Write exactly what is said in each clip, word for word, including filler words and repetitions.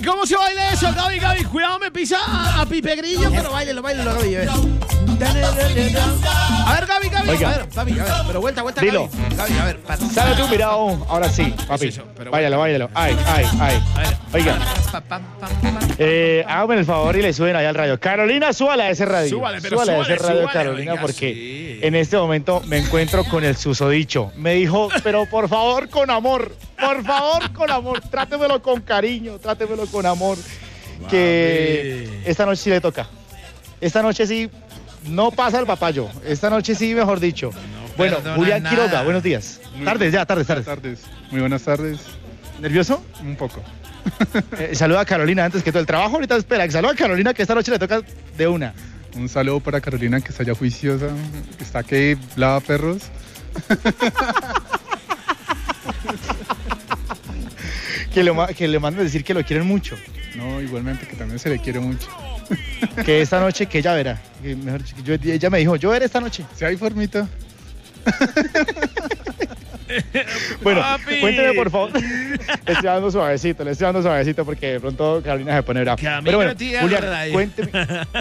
¿cómo se baila eso? Gaby, Gaby, cuidado, me pisa a, a Pipe Grillo, pero bailelo, bailelo, Gaby. A ver, a ver Gaby, Gaby, Oiga. a ver, Gaby, a ver, pero vuelta, vuelta, Dilo. Gaby. Gaby, a ver, para. ¿Sabes tú? Mira, oh, ahora sí, papi. Es eso, pero Báilalo, báilalo. Ay, ay, ay. A ver. Oiga, Pa, pa, pa, pa. eh, hágame el favor y le suben allá al radio. Carolina, súbala a ese radio. Súbale, pero a ese súbale, radio, súbale, Carolina, oiga, porque sí. en este momento me encuentro con el susodicho. Me dijo, pero por favor, con amor. Por favor, con amor. Trátemelo con cariño, trátemelo con amor. Que Mami. esta noche sí le toca. Esta noche sí no pasa el papayo. Esta noche sí, mejor dicho. Bueno, perdona Julián nada. Quiroga, buenos días. Muy Tardes ya, tardes, tardes. Buenas tardes. Muy buenas tardes. ¿Nervioso? Un poco. Eh, saluda a Carolina antes que todo. El trabajo ahorita espera. Que saluda a Carolina que esta noche le toca de una. Un saludo para Carolina que está ya juiciosa, que está que lava perros. Que le, ma- que le manden decir que lo quieren mucho. No, igualmente que también se le quiere mucho. Que esta noche que ella verá. Que mejor, yo, ella me dijo, yo veré esta noche. Si hay formita. Bueno, Papi. cuénteme por favor. Le estoy dando suavecito, le estoy dando suavecito porque de pronto Carolina se pone brava. Que a mí Pero me bueno, tierra Julián, ahí. cuénteme.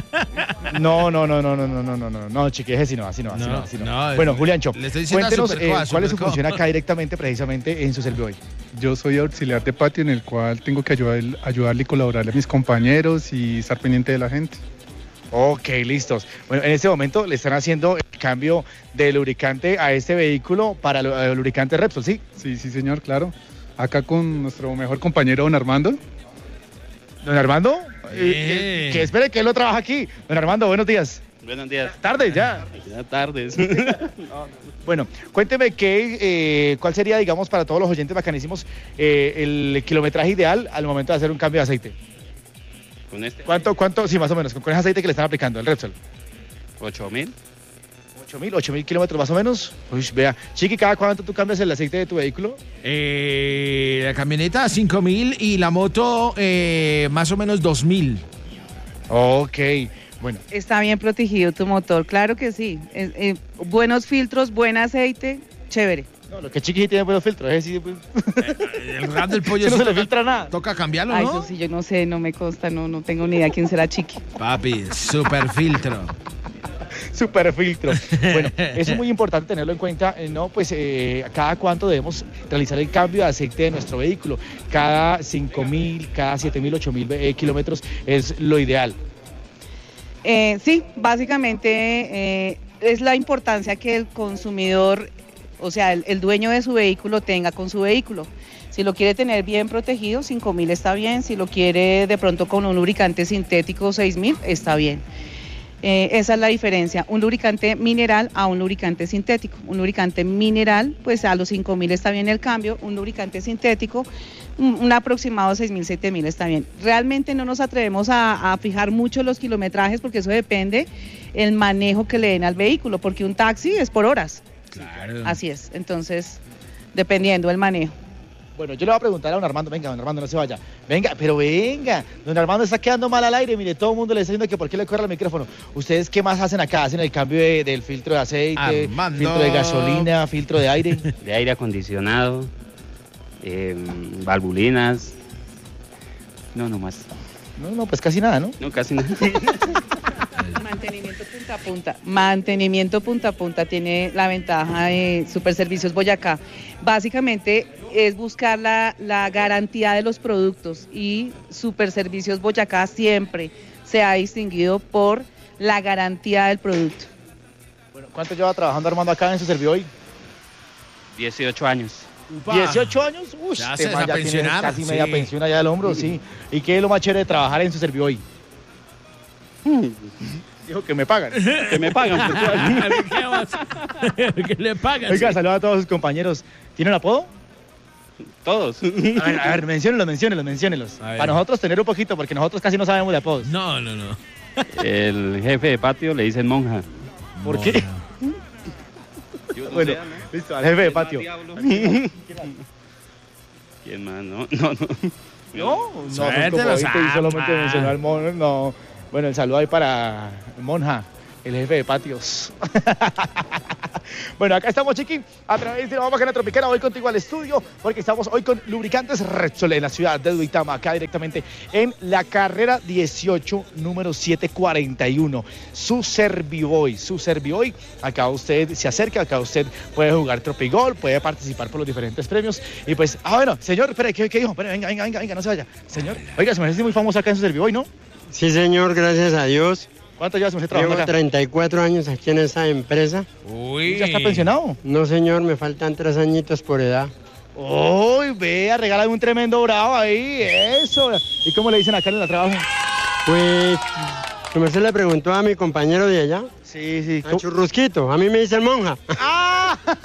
No, no, no, no, no, no, no, no, no, no, chique, así no, así no, así no, No, así no. no, Bueno, es- Juliancho, le estoy diciendo a cuéntenos Supercoa, eh, cuál es su Supercoa. función acá directamente, precisamente en su servicio hoy. Yo soy auxiliar de patio en el cual tengo que ayudar, ayudarle y colaborarle a mis compañeros y estar pendiente de la gente. Ok, listos. Bueno, en este momento le están haciendo el cambio de lubricante a este vehículo para el, el lubricante Repsol, ¿sí? Sí, sí, señor, claro. Acá con nuestro mejor compañero, don Armando. Don Armando, Bien. eh, eh, que espere que él lo trabaja aquí. Don Armando, buenos días. Buenos días. Tarde ya. Buenas tardes. Bueno, cuénteme qué, eh, cuál sería, digamos, para todos los oyentes bacanísimos, eh, el kilometraje ideal al momento de hacer un cambio de aceite. Con este ¿Cuánto, cuánto, sí, más o menos, con, con ese aceite que le están aplicando, el Repsol? ocho mil. ocho mil, ocho mil kilómetros más o menos. Uy, vea. Chiqui, ¿cada cuánto tú cambias el aceite de tu vehículo? Eh, la camioneta cinco mil y la moto eh, más o menos dos mil. Ok, bueno. Está bien protegido tu motor, claro que sí. Eh, eh, buenos filtros, buen aceite, chévere. No, lo que Chiqui tiene buenos filtros, es decir, pues, El rat del pollo si no se toca, le filtra nada. toca cambiarlo, Ay, ¿no? eso sí, yo no sé, no me consta, no, no tengo ni idea quién será Chiqui. Papi, super filtro. Super filtro. Bueno, eso es muy importante tenerlo en cuenta, eh, ¿no? Pues eh, cada cuánto debemos realizar el cambio de aceite de nuestro vehículo. Cada cinco mil, cada siete mil, ocho mil eh, kilómetros es lo ideal. Eh, sí, básicamente eh, es la importancia que el consumidor, o sea, el, el dueño de su vehículo tenga con su vehículo. Si lo quiere tener bien protegido, cinco mil está bien. Si lo quiere de pronto con un lubricante sintético, seis mil, está bien. Eh, esa es la diferencia, un lubricante mineral a un lubricante sintético. Un lubricante mineral, pues a los cinco mil está bien el cambio, un lubricante sintético, un, un aproximado seis mil, siete mil está bien. Realmente no nos atrevemos a, a fijar mucho los kilometrajes porque eso depende el manejo que le den al vehículo, porque un taxi es por horas, Claro. así es, entonces dependiendo del manejo. Bueno, yo le voy a preguntar a don Armando, venga, don Armando, no se vaya. Venga, pero venga, don Armando está quedando mal al aire, mire, todo el mundo le está diciendo que por qué le corre el micrófono. ¿Ustedes qué más hacen acá? ¿Hacen el cambio de- del filtro de aceite, Armando. filtro de gasolina, filtro de aire? De aire acondicionado, eh, valvulinas. No, no más. No, no, pues casi nada, ¿no? No, casi nada. Mantenimiento punta a punta. Mantenimiento punta a punta tiene la ventaja de Superservicios Boyacá. Básicamente es buscar la, la garantía de los productos y Superservicios Boyacá siempre se ha distinguido por la garantía del producto. Bueno, ¿cuánto lleva trabajando Armando acá en su servicio hoy? dieciocho años. Upa. dieciocho años, uy, Ya este se man ya tiene desapensionaron, casi sí. media pensión allá del hombro, sí. ¿Y qué es lo más chévere de trabajar en su servicio hoy? Dijo que me pagan. Que me pagan. ¿Qué más? ¿Qué le pagan? Oiga, Sí. saludos a todos sus compañeros. ¿Tienen apodo? Todos. A ver, a ver, menciónelos, menciónelos, menciónelos. A ver. Para nosotros tener un poquito, porque nosotros casi no sabemos de apodos. No, no, no. El jefe de patio le dicen monja. ¿Por qué? Bueno, listo, al jefe de patio. ¿Quién más? No, no, no. No, no, son Suéltelo, como veinte y Samba. solamente mencionó al mono, no. Bueno, el saludo ahí para Monja, el jefe de patios. Bueno, acá estamos, Chiqui, a través de la Bacana Tropicana, hoy contigo al estudio, porque estamos hoy con Lubricantes Repsol en la ciudad de Duitama, acá directamente en la carrera dieciocho, número setecientos cuarenta y uno. Su Serviboy, su Serviboy, acá usted se acerca, acá usted puede jugar Tropigol, puede participar por los diferentes premios. Y pues, ah, bueno, señor, espere, ¿qué, qué dijo? Espere, venga, venga, venga, venga, no se vaya. Señor, oiga, se me hace muy famoso acá en su Serviboy, ¿no? Sí, señor, gracias a Dios. ¿Cuánto lleva su trabajando Llevo acá? treinta y cuatro años aquí en esa empresa. Uy. ¿Ya está pensionado? No, señor, me faltan tres añitos por edad. Uy, vea, regálame un tremendo bravo ahí, eso. ¿Y cómo le dicen acá en el trabajo? Pues, como se le preguntó a mi compañero de allá, Sí, sí. a Churrusquito, a mí me dice el monja. ¡Ah!